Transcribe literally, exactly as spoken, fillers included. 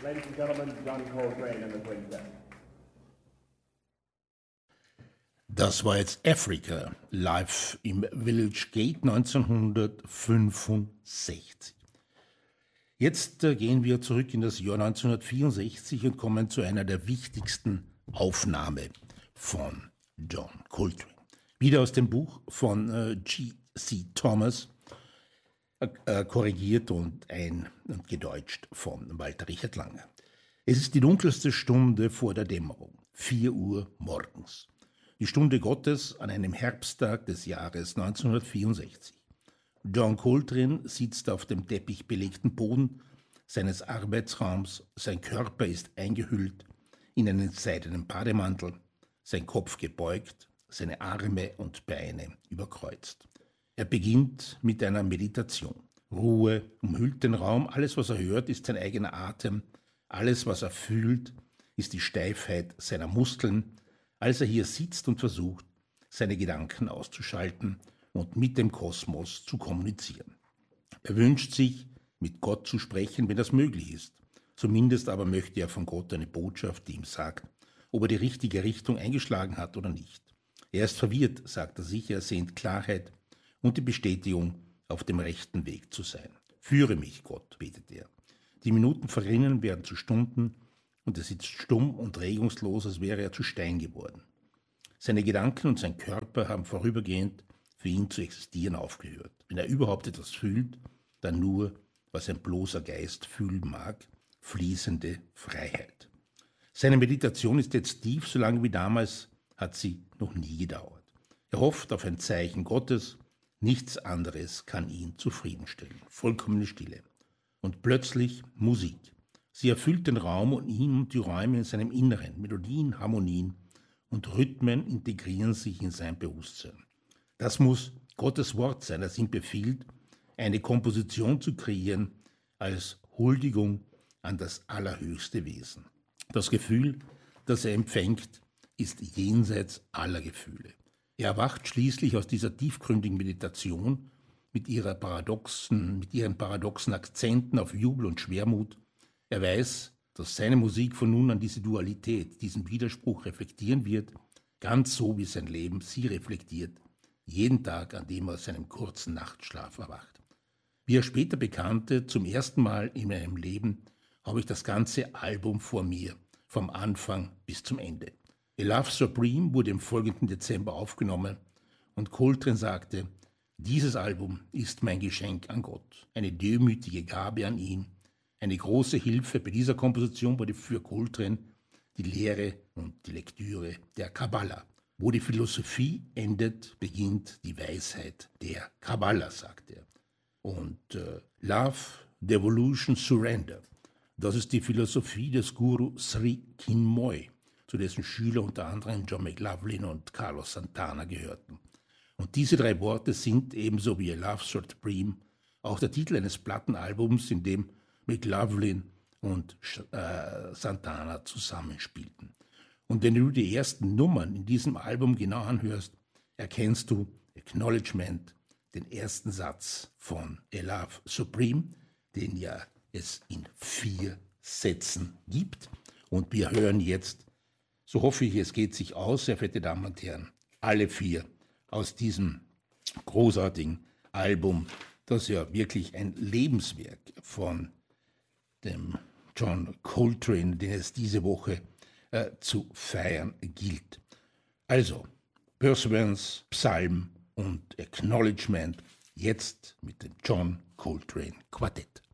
Ladies and gentlemen, John Coltrane and the Quintet. Das war jetzt Africa, live im Village Gate neunzehnhundertfünfundsechzig. Jetzt äh, gehen wir zurück in das Jahr neunzehnhundertvierundsechzig und kommen zu einer der wichtigsten Aufnahmen von John Coltrane. Wieder aus dem Buch von äh, G C Thomas, äh, äh, korrigiert und ein- und gedeutscht von Walter Richard Lange. Es ist die dunkelste Stunde vor der Dämmerung, vier Uhr morgens. Die Stunde Gottes an einem Herbsttag des Jahres neunzehnhundertvierundsechzig. John Coltrane sitzt auf dem teppichbelegten Boden seines Arbeitsraums, sein Körper ist eingehüllt in einen seidenen Bademantel, sein Kopf gebeugt, seine Arme und Beine überkreuzt. Er beginnt mit einer Meditation. Ruhe umhüllt den Raum, alles was er hört ist sein eigener Atem, alles was er fühlt ist die Steifheit seiner Muskeln, als er hier sitzt und versucht, seine Gedanken auszuschalten und mit dem Kosmos zu kommunizieren. Er wünscht sich, mit Gott zu sprechen, wenn das möglich ist. Zumindest aber möchte er von Gott eine Botschaft, die ihm sagt, ob er die richtige Richtung eingeschlagen hat oder nicht. Er ist verwirrt, sagt er sich, er sehnt Klarheit und die Bestätigung, auf dem rechten Weg zu sein. Führe mich, Gott, betet er. Die Minuten verrinnen, werden zu Stunden und er sitzt stumm und regungslos, als wäre er zu Stein geworden. Seine Gedanken und sein Körper haben vorübergehend für ihn zu existieren aufgehört. Wenn er überhaupt etwas fühlt, dann nur, was ein bloßer Geist fühlen mag, fließende Freiheit. Seine Meditation ist jetzt tief, so lange wie damals hat sie noch nie gedauert. Er hofft auf ein Zeichen Gottes, nichts anderes kann ihn zufriedenstellen. Vollkommene Stille. Und plötzlich Musik. Sie erfüllt den Raum und ihn und die Räume in seinem Inneren. Melodien, Harmonien und Rhythmen integrieren sich in sein Bewusstsein. Das muss Gottes Wort sein, das ihm befiehlt, eine Komposition zu kreieren als Huldigung an das allerhöchste Wesen. Das Gefühl, das er empfängt, ist jenseits aller Gefühle. Er erwacht schließlich aus dieser tiefgründigen Meditation mit, ihrer paradoxen, mit ihren paradoxen Akzenten auf Jubel und Schwermut. Er weiß, dass seine Musik von nun an diese Dualität, diesen Widerspruch reflektieren wird, ganz so wie sein Leben sie reflektiert, jeden Tag, an dem er aus seinem kurzen Nachtschlaf erwacht. Wie er später bekannte, zum ersten Mal in meinem Leben habe ich das ganze Album vor mir, vom Anfang bis zum Ende. A Love Supreme wurde im folgenden Dezember aufgenommen und Coltrane sagte, dieses Album ist mein Geschenk an Gott, eine demütige Gabe an ihn. Eine große Hilfe bei dieser Komposition wurde für Coltrane die Lehre und die Lektüre der Kabbala. Wo die Philosophie endet, beginnt die Weisheit der Kabbala, sagt er. Und äh, Love, Devolution, Surrender, das ist die Philosophie des Guru Sri Chinmoy, zu dessen Schüler unter anderem John McLaughlin und Carlos Santana gehörten. Und diese drei Worte sind ebenso wie A Love Supreme auch der Titel eines Plattenalbums, in dem McLaughlin und äh, Santana zusammenspielten. Und wenn du die ersten Nummern in diesem Album genau anhörst, erkennst du Acknowledgement, den ersten Satz von A Love Supreme, den ja es in vier Sätzen gibt. Und wir hören jetzt, so hoffe ich, es geht sich aus, sehr verehrte Damen und Herren, alle vier aus diesem großartigen Album, das ja wirklich ein Lebenswerk von dem John Coltrane, den es diese Woche äh, zu feiern gilt. Also, Perseverance, Psalm und Acknowledgement, jetzt mit dem John Coltrane Quartett.